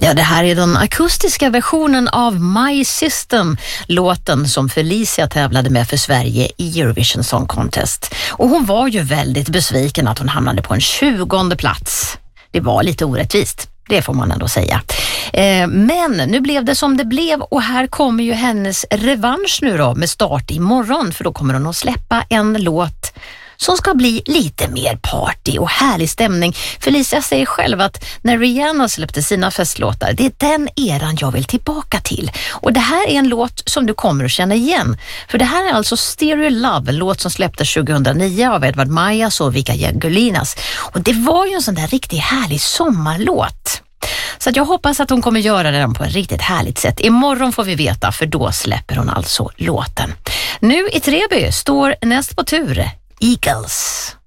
Ja, det här är den akustiska versionen av My System, låten som Felicia tävlade med för Sverige i Eurovision Song Contest. Och hon var ju väldigt besviken att hon hamnade på en 20:e plats. Det var lite orättvist, det får man ändå säga. Men nu blev det som det blev och här kommer ju hennes revansch nu då med start imorgon, för då kommer hon att släppa en låt som ska bli lite mer party och härlig stämning. Felicia säger själv att när Rihanna släppte sina festlåtar, det är den eran jag vill tillbaka till. Och det här är en låt som du kommer att känna igen. För det här är alltså Stereo Love, en låt som släpptes 2009 av Edvard Majas och Vika Jagolinas. Och det var ju en sån där riktigt härlig sommarlåt. Så att jag hoppas att hon kommer göra den på ett riktigt härligt sätt. Imorgon får vi veta, för då släpper hon alltså låten. Nu i Treby står näst på tur Eagles.